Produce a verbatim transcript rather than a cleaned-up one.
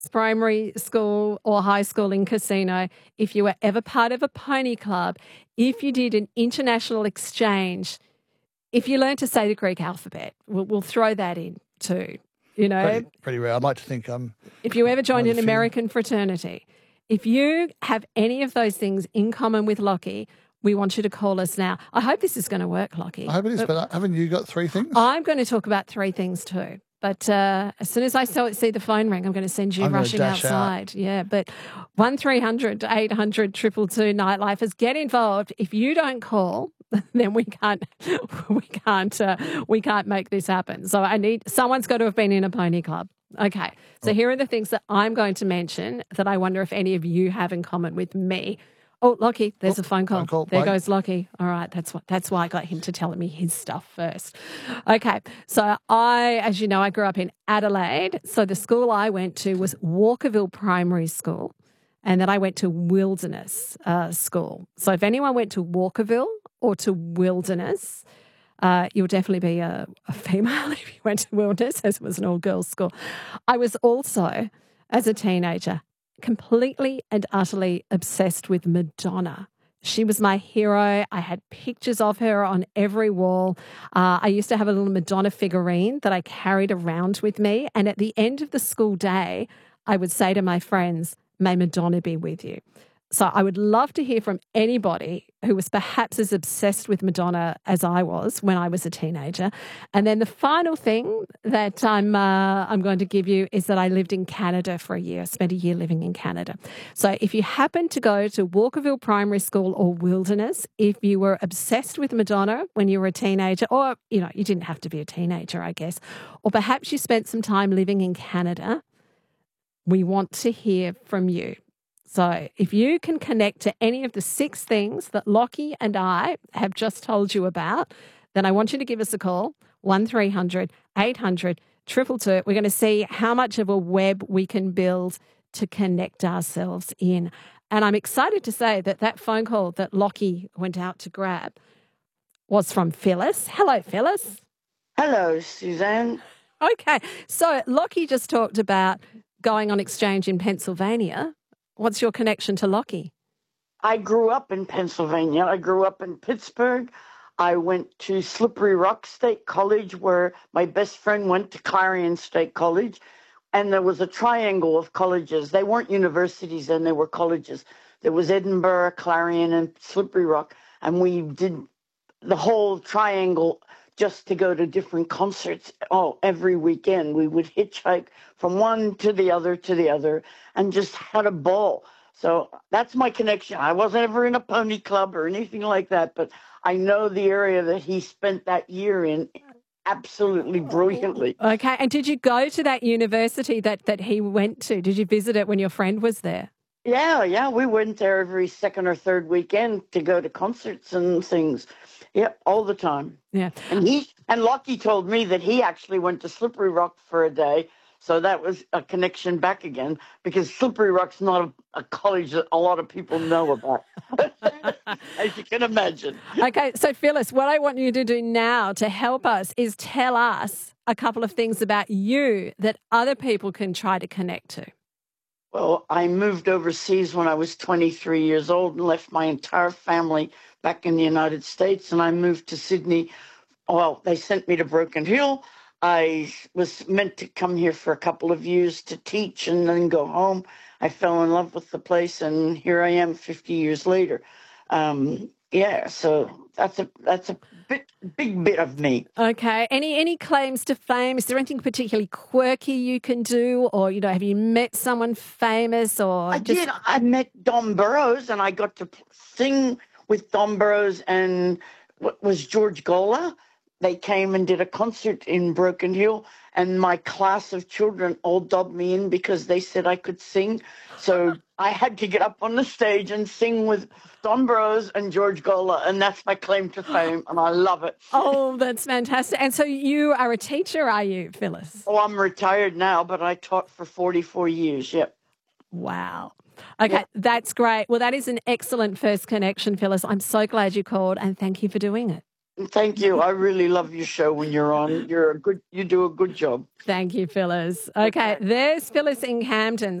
primary school or high school in Casino, if you were ever part of a pony club, if you did an international exchange, if you learned to say the Greek alphabet, we'll, we'll throw that in too. You know, pretty, pretty rare. I'd like to think um. If you ever joined an few. American fraternity, if you have any of those things in common with Lockie, we want you to call us now. I hope this is going to work, Lockie. I hope it is, but, but haven't you got three things? I'm going to talk about three things too. But uh, as soon as I saw, see the phone ring, I'm going to send you I'm rushing outside. Out. Yeah, but one three hundred eight hundred two two two Nightlifers, get involved. If you don't call, then we can't we can't uh, we can't make this happen. So I need someone's got to have been in a pony club. Okay, so oh. here are the things that I'm going to mention that I wonder if any of you have in common with me. Oh, Lockie, there's oh, a phone call. Phone call. There Bye. Goes Lockie. All right, that's what. That's why I got him to tell me his stuff first. Okay, so I, as you know, I grew up in Adelaide. So the school I went to was Walkerville Primary School, and then I went to Wilderness uh, School. So if anyone went to Walkerville or to Wilderness, uh, you'll definitely be a, a female if you went to Wilderness, as it was an all-girls school. I was also, as a teenager, completely and utterly obsessed with Madonna. She was my hero. I had pictures of her on every wall. Uh, I used to have a little Madonna figurine that I carried around with me. And at the end of the school day, I would say to my friends, "May Madonna be with you." So I would love to hear from anybody who was perhaps as obsessed with Madonna as I was when I was a teenager. And then the final thing that I'm uh, I'm going to give you is that I lived in Canada for a year. I spent a year living in Canada. So if you happen to go to Walkerville Primary School or Wilderness, if you were obsessed with Madonna when you were a teenager, or, you know, you didn't have to be a teenager, I guess, or perhaps you spent some time living in Canada, we want to hear from you. So if you can connect to any of the six things that Lockie and I have just told you about, then I want you to give us a call, one three hundred eight hundred two two two. We're going to see how much of a web we can build to connect ourselves in. And I'm excited to say that that phone call that Lockie went out to grab was from Phyllis. Hello, Phyllis. Hello, Suzanne. Okay, so Lockie just talked about going on exchange in Pennsylvania. What's your connection to Lockie? I grew up in Pennsylvania. I grew up in Pittsburgh. I went to Slippery Rock State College, where my best friend went to Clarion State College. And there was a triangle of colleges. They weren't universities then, they were colleges. There was Edinburgh, Clarion, and Slippery Rock. And we did the whole triangle just to go to different concerts. Oh, every weekend we would hitchhike from one to the other to the other and just had a ball. So that's my connection. I wasn't ever in a pony club or anything like that, but I know the area that he spent that year in absolutely brilliantly. Okay, and did you go to that university that, that he went to? Did you visit it when your friend was there? Yeah, yeah, we went there every second or third weekend to go to concerts and things. Yep, all the time. Yeah. And he and Lockie told me that he actually went to Slippery Rock for a day. So that was a connection back again, because Slippery Rock's not a, a college that a lot of people know about, as you can imagine. Okay, so Phyllis, what I want you to do now to help us is tell us a couple of things about you that other people can try to connect to. Well, I moved overseas when I was twenty-three years old and left my entire family back in the United States, and I moved to Sydney. Well, they sent me to Broken Hill. I was meant to come here for a couple of years to teach and then go home. I fell in love with the place, and here I am fifty years later. Um, yeah, so that's a that's a bit big bit of me. Okay. Any any claims to fame? Is there anything particularly quirky you can do, or, you know, have you met someone famous? Or I just... did. I met Don Burrows, and I got to sing with Don Burrows and what was George Gola. They came and did a concert in Broken Hill, and my class of children all dubbed me in because they said I could sing. So I had to get up on the stage and sing with Don Burrows and George Gola, and that's my claim to fame, and I love it. Oh, that's fantastic. And so you are a teacher, are you, Phyllis? Oh, I'm retired now, but I taught for forty-four years, yep. Wow. Okay, Yep. That's great. Well, that is an excellent first connection, Phyllis. I'm so glad you called, and thank you for doing it. Thank you. I really love your show when you're on. You're a good. You do a good job. Thank you, Phyllis. Okay, Okay. there's Phyllis in Hampton.